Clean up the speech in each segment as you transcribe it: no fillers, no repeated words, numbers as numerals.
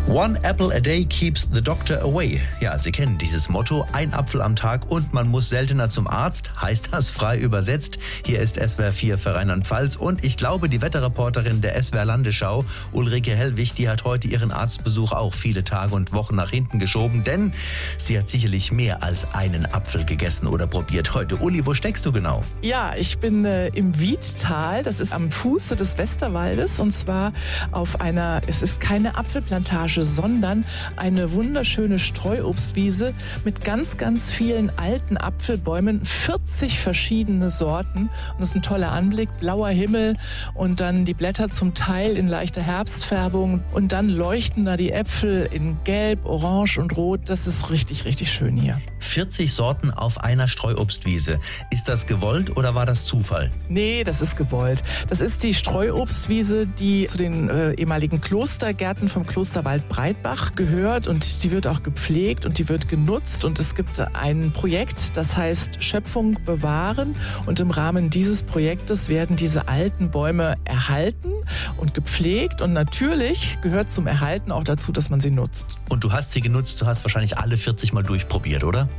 One apple a day keeps the doctor away. Ja, Sie kennen dieses Motto, ein Apfel am Tag und man muss seltener zum Arzt, heißt das frei übersetzt. Hier ist SWR 4 für Rheinland-Pfalz und ich glaube, die Wetterreporterin der SWR Landesschau, Ulrike Hellwig, die hat heute ihren Arztbesuch auch viele Tage und Wochen nach hinten geschoben, denn sie hat sicherlich mehr als einen Apfel gegessen oder probiert heute. Uli, wo steckst du genau? Ja, ich bin im Wiedtal, das ist am Fuße des Westerwaldes und zwar auf einer, es ist keine Apfelplantage, sondern eine wunderschöne Streuobstwiese mit ganz, ganz vielen alten Apfelbäumen, 40 verschiedene Sorten. Und das ist ein toller Anblick, blauer Himmel und dann die Blätter zum Teil in leichter Herbstfärbung und dann leuchten da die Äpfel in Gelb, Orange und Rot. Das ist richtig, richtig schön hier. 40 Sorten auf einer Streuobstwiese. Ist das gewollt oder war das Zufall? Nee, das ist gewollt. Das ist die Streuobstwiese, die zu den ehemaligen Klostergärten vom Klosterwald Breitbach gehört und die wird auch gepflegt und die wird genutzt und es gibt ein Projekt, das heißt Schöpfung bewahren und im Rahmen dieses Projektes werden diese alten Bäume erhalten und gepflegt und natürlich gehört zum Erhalten auch dazu, dass man sie nutzt. Und du hast sie genutzt, du hast wahrscheinlich alle 40 Mal durchprobiert, oder?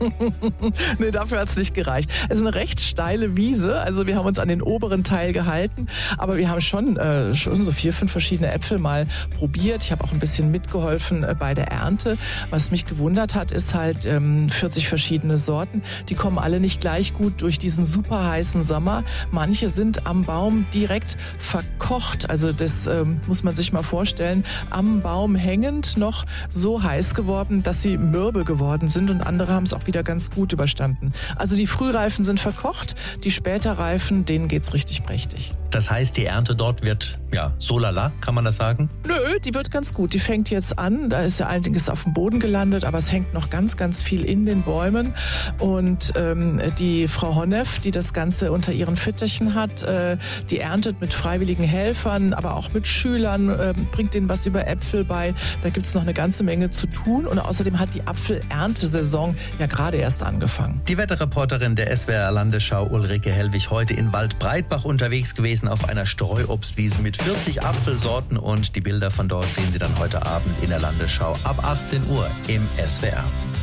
Nee, dafür hat es nicht gereicht. Es ist eine recht steile Wiese, also wir haben uns an den oberen Teil gehalten, aber wir haben schon so 4, 5 verschiedene Äpfel mal probiert. Ich habe auch ein bisschen mitgeholfen bei der Ernte. Was mich gewundert hat, ist halt 40 verschiedene Sorten. Die kommen alle nicht gleich gut durch diesen super heißen Sommer. Manche sind am Baum direkt verkocht. Also das muss man sich mal vorstellen. Am Baum hängend noch so heiß geworden, dass sie mürbe geworden sind und andere haben es auch wieder ganz gut überstanden. Also die Frühreifen sind verkocht, die Späterreifen, denen geht's richtig prächtig. Das heißt, die Ernte dort wird, ja, so lala, kann man das sagen? Nö, die wird ganz gut. Die fängt jetzt an. Da ist ja einiges auf dem Boden gelandet, aber es hängt noch ganz, ganz viel in den Bäumen. Und die Frau Honneff, die das Ganze unter ihren Fittichen hat, die erntet mit freiwilligen Helfern, aber auch mit Schülern, bringt denen was über Äpfel bei. Da gibt es noch eine ganze Menge zu tun. Und außerdem hat die Apfelerntesaison ja gerade erst angefangen. Die Wetterreporterin der SWR Landesschau Ulrike Hellwig heute in Waldbreitbach unterwegs gewesen auf einer Streuobstwiese mit 40 Apfelsorten und die Bilder von dort sehen Sie dann heute Abend in der Landesschau ab 18 Uhr im SWR.